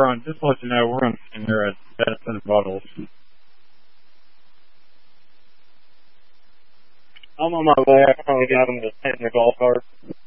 just to let you know, we're on here at Edison Bottles. I'm on my way. I finally got him to sit in the golf cart.